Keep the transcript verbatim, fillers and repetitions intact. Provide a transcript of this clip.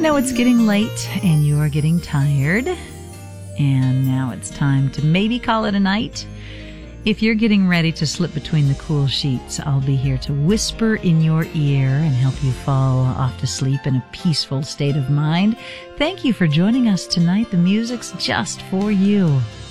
know it's getting late and you are getting tired, and now it's time to maybe call it a night. If you're getting ready to slip between the cool sheets, I'll be here to whisper in your ear and help you fall off to sleep in a peaceful state of mind. Thank you for joining us tonight. The music's just for you.